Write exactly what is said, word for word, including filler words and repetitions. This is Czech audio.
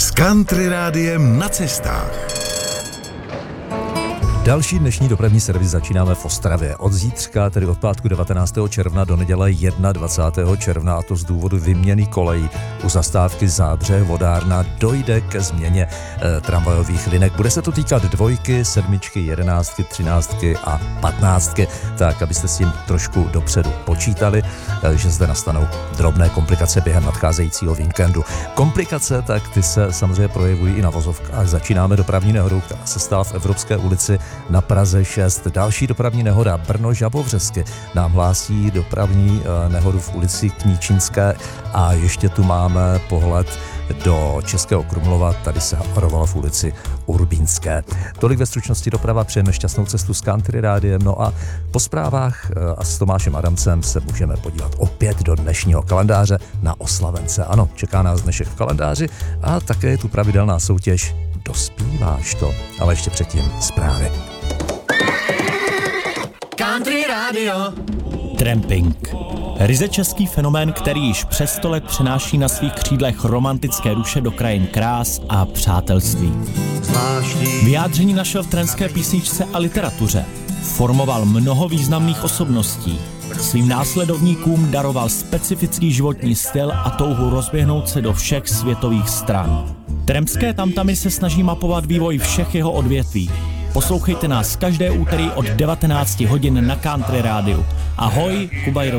S Country Rádiem na cestách. Další dnešní dopravní servis začínáme v Ostravě. Od zítřka, tedy od pátku devatenáctého června do neděle dvacátého prvního června, a to z důvodu vyměny kolejí u zastávky Zábřeh Vodárna, dojde ke změně e, tramvajových linek. Bude se to týkat dvojky, sedmičky, jedenáctky, třináctky a patnáctky, tak abyste s tím trošku dopředu počítali, e, že zde nastanou drobné komplikace během nadcházejícího víkendu. Komplikace, tak ty se samozřejmě projevují i na vozovkách. Začínáme dopravní nehodou, která se stala v Evropské ulici na Praze šest. Další dopravní nehoda Brno-Žabovřesky nám hlásí dopravní nehodu v ulici Kníčinské a ještě tu máme pohled do Českého Krumlova, tady se havarovalo v ulici Urbínské. Tolik ve stručnosti doprava, přejeme šťastnou cestu s Country Rádiem, no a po zprávách a s Tomášem Adamcem se můžeme podívat opět do dnešního kalendáře na oslavence. Ano, čeká nás dnešek v kalendáři a také je tu pravidelná soutěž Dospíváš to, ale ještě předtím zprávy. Country Radio. Tramping. Ryze český fenomén, který již přes sto let přenáší na svých křídlech romantické duše do krajin krás a přátelství. Vyjádření našel v trendské písničce a literatuře. Formoval mnoho významných osobností. Svým následovníkům daroval specifický životní styl a touhu rozběhnout se do všech světových stran. Trampské tamtamy se snaží mapovat vývoj všech jeho odvětví. Poslouchejte nás každé úterý od devatenácti hodin na Country Rádiu. Ahoj, Kuba Jirou.